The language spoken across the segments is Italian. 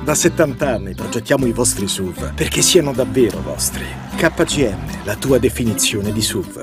Da 70 anni progettiamo i vostri SUV perché siano davvero vostri. KGM, la tua definizione di SUV.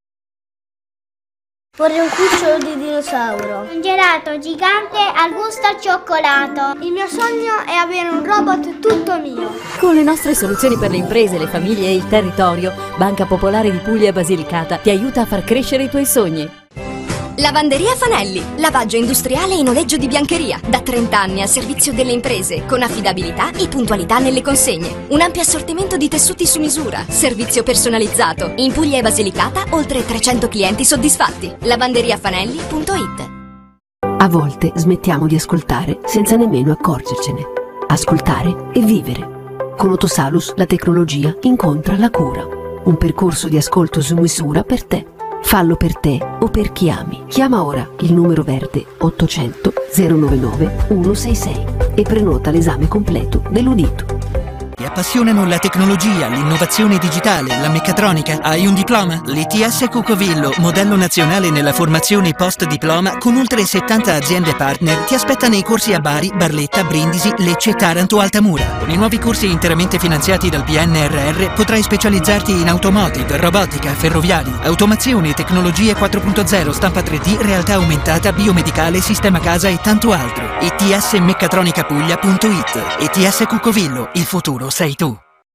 Vorrei un cucciolo di dinosauro. Un gelato gigante al gusto al cioccolato. Il mio sogno è avere un robot tutto mio. Con le nostre soluzioni per le imprese, le famiglie e il territorio, Banca Popolare di Puglia e Basilicata ti aiuta a far crescere i tuoi sogni. Lavanderia Fanelli, lavaggio industriale e noleggio di biancheria, da 30 anni al servizio delle imprese, con affidabilità e puntualità nelle consegne. Un ampio assortimento di tessuti su misura, servizio personalizzato. In Puglia e Basilicata, oltre 300 clienti soddisfatti. lavanderiafanelli.it. A volte smettiamo di ascoltare senza nemmeno accorgercene. Ascoltare e vivere. Con Otosalus la tecnologia incontra la cura. Un percorso di ascolto su misura per te. Fallo per te o per chi ami. Chiama ora il numero verde 800 099 166 e prenota l'esame completo dell'udito. Ti appassionano la tecnologia, l'innovazione digitale, la meccatronica? Hai un diploma? L'ITS Cucovillo, modello nazionale nella formazione post-diploma con oltre 70 aziende partner, ti aspetta nei corsi a Bari, Barletta, Brindisi, Lecce, Taranto, Altamura. Con i nuovi corsi interamente finanziati dal PNRR potrai specializzarti in automotive, robotica, ferroviari, automazione, tecnologie 4.0, stampa 3D, realtà aumentata, biomedicale, sistema casa e tanto altro. itsmeccatronicapuglia.it. ITS Cucovillo, il futuro sei tu.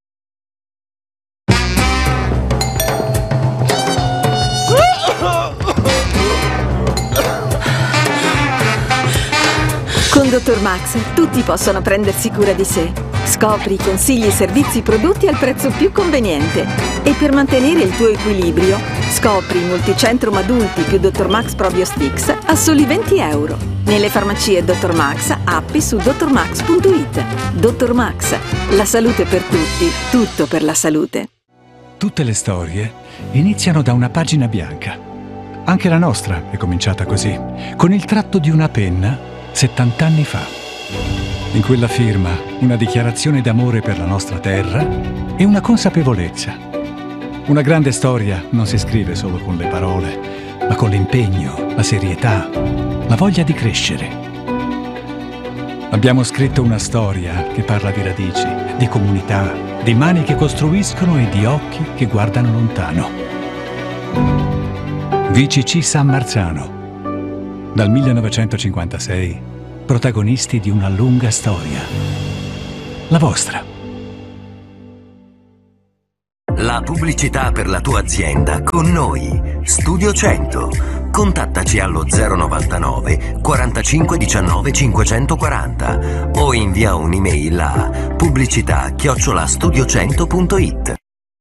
Con Dottor Max tutti possono prendersi cura di sé. Scopri consigli, servizi, prodotti al prezzo più conveniente. E per mantenere il tuo equilibrio, scopri Multicentrum Adulti più Dottor Max Probio Stix a soli 20 euro. Nelle farmacie Dottor Max, app su dottormax.it. Dottor Max, la salute per tutti, tutto per la salute. Tutte le storie iniziano da una pagina bianca. Anche la nostra è cominciata così, con il tratto di una penna 70 anni fa. In quella firma, una dichiarazione d'amore per la nostra terra e una consapevolezza. Una grande storia non si scrive solo con le parole, ma con l'impegno, la serietà, la voglia di crescere. Abbiamo scritto una storia che parla di radici, di comunità, di mani che costruiscono e di occhi che guardano lontano. VCC San Marzano. Dal 1956, protagonisti di una lunga storia. La vostra. La pubblicità per la tua azienda con noi. Studio 100. Contattaci allo 099 45 19 540 o invia un'email a pubblicità@studio100.it.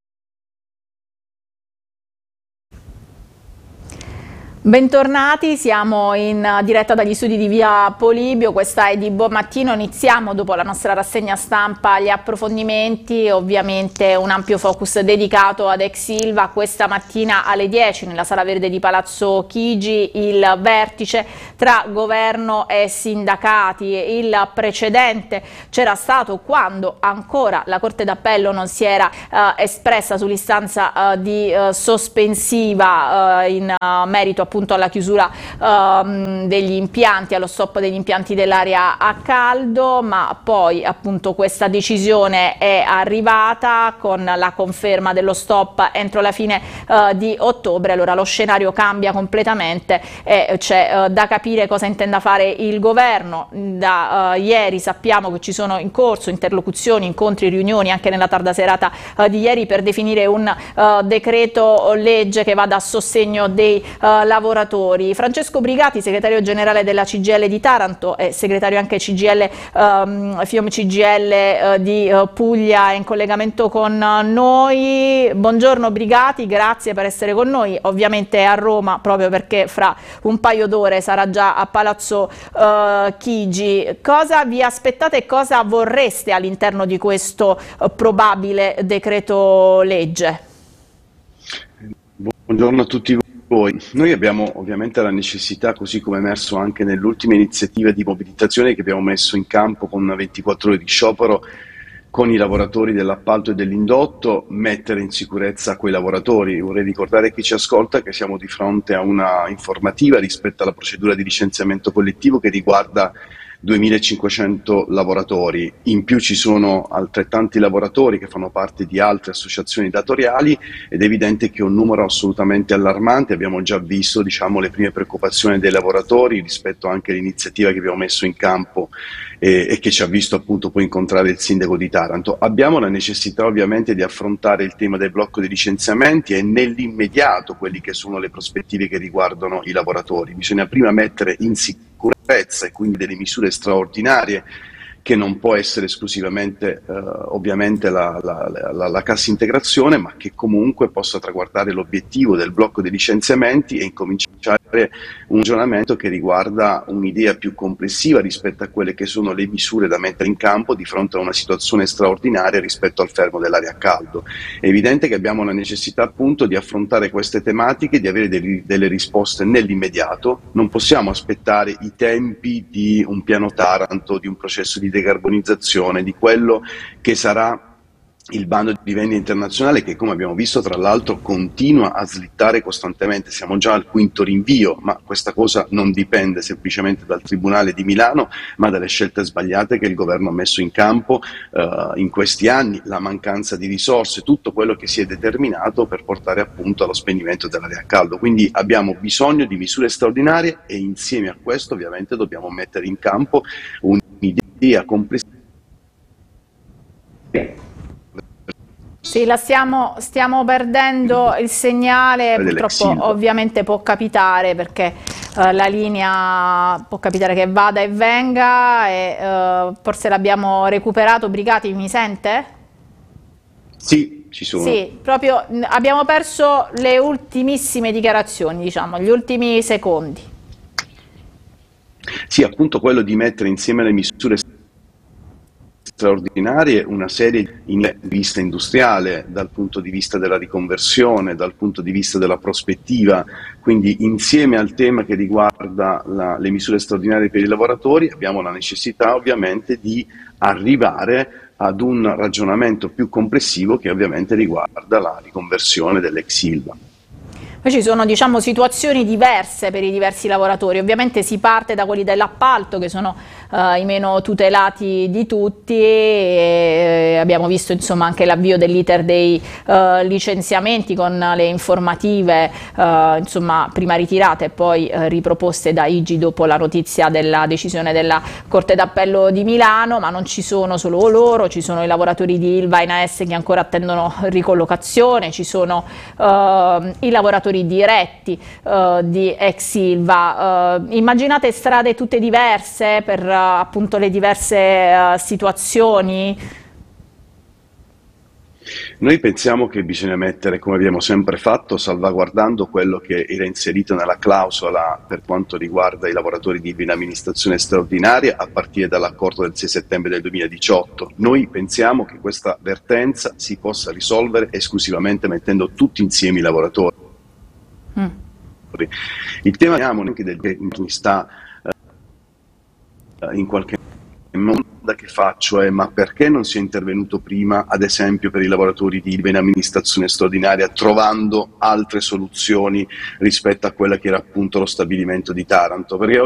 Bentornati, siamo in diretta dagli studi di Via Polibio, questa è di Buon Mattino. Iniziamo dopo la nostra rassegna stampa gli approfondimenti, ovviamente un ampio focus dedicato ad ex Ilva. Questa mattina alle 10 nella Sala Verde di Palazzo Chigi il vertice tra governo e sindacati. Il precedente c'era stato quando ancora la Corte d'Appello non si era espressa sull'istanza di sospensiva in merito appunto alla chiusura degli impianti, allo stop degli impianti dell'area a caldo, ma poi appunto questa decisione è arrivata con la conferma dello stop entro la fine di ottobre. Allora lo scenario cambia completamente e c'è da capire cosa intenda fare il governo. Da ieri sappiamo che ci sono in corso interlocuzioni, incontri, riunioni anche nella tarda serata di ieri per definire un decreto legge che vada a sostegno dei lavoratori. Francesco Brigati, segretario generale della CGIL di Taranto e segretario anche CGIL, FIOM CGIL di Puglia, è in collegamento con noi. Buongiorno Brigati, grazie per essere con noi. Ovviamente è a Roma proprio perché fra un paio d'ore sarà già a Palazzo Chigi. Cosa vi aspettate e cosa vorreste all'interno di questo probabile decreto legge? Buongiorno a tutti voi. Noi abbiamo ovviamente la necessità, così come emerso anche nelle ultime iniziative di mobilitazione che abbiamo messo in campo con 24 ore di sciopero con i lavoratori dell'appalto e dell'indotto, mettere in sicurezza quei lavoratori. Vorrei ricordare a chi ci ascolta che siamo di fronte a una informativa rispetto alla procedura di licenziamento collettivo che riguarda 2500 lavoratori, in più ci sono altrettanti lavoratori che fanno parte di altre associazioni datoriali ed è evidente che è un numero assolutamente allarmante. Abbiamo già visto le prime preoccupazioni dei lavoratori rispetto anche all'iniziativa che abbiamo messo in campo e che ci ha visto appunto poi incontrare il sindaco di Taranto. Abbiamo la necessità ovviamente di affrontare il tema del blocco dei licenziamenti e nell'immediato quelli che sono le prospettive che riguardano i lavoratori. Bisogna prima mettere in sicurezza e quindi delle misure straordinarie che non può essere esclusivamente ovviamente la cassa integrazione, ma che comunque possa traguardare l'obiettivo del blocco dei licenziamenti e incominciare un ragionamento che riguarda un'idea più complessiva rispetto a quelle che sono le misure da mettere in campo di fronte a una situazione straordinaria rispetto al fermo dell'aria a caldo. È evidente che abbiamo la necessità appunto di affrontare queste tematiche, di avere delle risposte nell'immediato. Non possiamo aspettare i tempi di un piano Taranto, di un processo di decarbonizzazione, di quello che sarà il bando di vendita internazionale che, come abbiamo visto, tra l'altro continua a slittare costantemente. Siamo già al quinto rinvio, ma questa cosa non dipende semplicemente dal Tribunale di Milano, ma dalle scelte sbagliate che il governo ha messo in campo in questi anni, la mancanza di risorse, tutto quello che si è determinato per portare appunto allo spegnimento dell'aria a caldo. Quindi abbiamo bisogno di misure straordinarie e insieme a questo ovviamente dobbiamo mettere in campo un'idea complessiva. Sì, stiamo perdendo il segnale, purtroppo ovviamente può capitare perché la linea può capitare che vada e venga e forse l'abbiamo recuperato. Brigati, mi sente? Sì, ci sono. Sì, proprio abbiamo perso le ultimissime dichiarazioni, gli ultimi secondi. Sì, appunto quello di mettere insieme le misure straordinarie, una serie di vista industriale, dal punto di vista della riconversione, dal punto di vista della prospettiva, quindi insieme al tema che riguarda le misure straordinarie per i lavoratori abbiamo la necessità ovviamente di arrivare ad un ragionamento più complessivo che ovviamente riguarda la riconversione dell'ex Ilva. Poi ci sono situazioni diverse per i diversi lavoratori, ovviamente si parte da quelli dell'appalto che sono i meno tutelati di tutti e abbiamo visto anche l'avvio dell'iter dei licenziamenti con le informative prima ritirate e poi riproposte da IGI dopo la notizia della decisione della Corte d'Appello di Milano, ma non ci sono solo loro, ci sono i lavoratori di Ilva e AS che ancora attendono ricollocazione, ci sono i lavoratori diretti di ex Ilva. Immaginate strade tutte diverse per appunto le diverse situazioni? Noi pensiamo che bisogna mettere, come abbiamo sempre fatto, salvaguardando quello che era inserito nella clausola per quanto riguarda i lavoratori di Ilva in amministrazione straordinaria a partire dall'accordo del 6 settembre del 2018. Noi pensiamo che questa vertenza si possa risolvere esclusivamente mettendo tutti insieme i lavoratori. Il tema anche del che sta in qualche modo che faccio è: ma perché non si è intervenuto prima, ad esempio per i lavoratori di Ilva in amministrazione straordinaria, trovando altre soluzioni rispetto a quella che era appunto lo stabilimento di Taranto? Perché